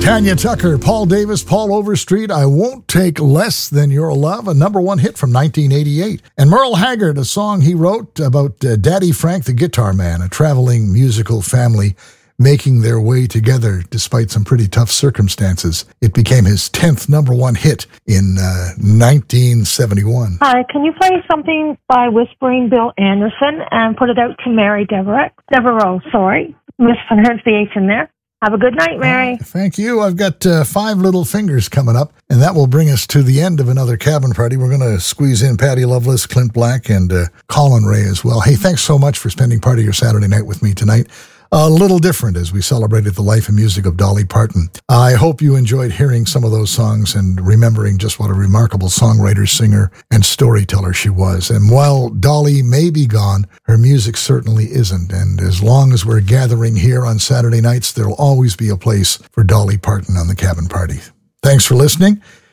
Tanya Tucker, Paul Davis, Paul Overstreet, I Won't Take Less Than Your Love, a number one hit from 1988. And Merle Haggard, a song he wrote about Daddy Frank the Guitar Man, a traveling musical family making their way together despite some pretty tough circumstances. It became his 10th number one hit in 1971. Hi, can you play something by Whispering Bill Anderson and put it out to Mary Devereaux, sorry. Mispronounce the H in there. Have a good night, Mary. Thank you. I've got 5 little fingers coming up, and that will bring us to the end of another cabin party. We're going to squeeze in Patty Loveless, Clint Black, and Colin Ray as well. Hey, thanks so much for spending part of your Saturday night with me tonight. A little different as we celebrated the life and music of Dolly Parton. I hope you enjoyed hearing some of those songs and remembering just what a remarkable songwriter, singer, and storyteller she was. And while Dolly may be gone, her music certainly isn't. And as long as we're gathering here on Saturday nights, there'll always be a place for Dolly Parton on the Cabin Party. Thanks for listening.